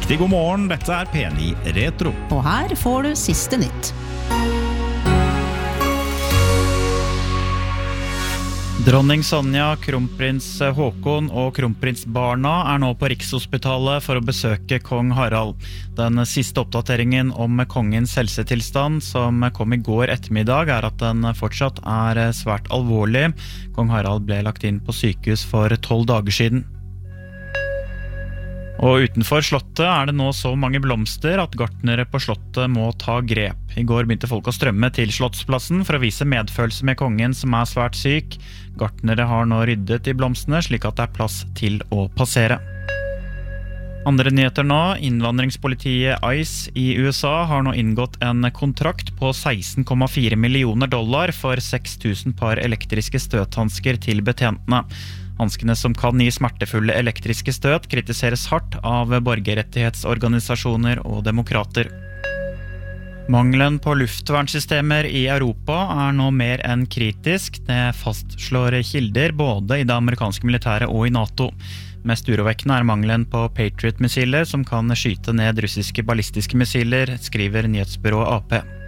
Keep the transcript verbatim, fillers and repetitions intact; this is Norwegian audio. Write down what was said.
Riktig god morgen, dette er P ni Retro. Og her får du siste nytt. Dronning Sonja, kronprins Håkon og kronprinsbarna er nå på Rikshospitalet for å besøke kong Harald. Den siste oppdateringen om kongens helsetilstand som kom i går ettermiddag er at den fortsatt er svært alvorlig. Kong Harald ble lagt inn på sykehus for tolv dager siden. Og utenfor slottet er det nå så mange blomster at gartnere på slottet må ta grep. I går begynte folk å strømme til slottsplassen for å vise medfølelse med kongen som er svært syk. Gartnere har nå ryddet i blomstene slik at det er plass til å passere. Andre nyheter nå, innvandringspolitiet ICE i U S A har nå inngått en kontrakt på seksten komma fire millioner dollar for seks tusen par elektriske støthansker til betjentene. Hanskene som kan gi smertefulle elektriske støt kritiseres hardt av borgerrettighetsorganisasjoner og demokrater. Mangelen på luftvernsystemer i Europa er nå mer enn kritisk. Det fastslår kilder både i det amerikanske militæret og i NATO. Mest urovekkende er mangelen på Patriot-missiler som kan skyte ned russiske ballistiske missiler, skriver nyhetsbyrået A P.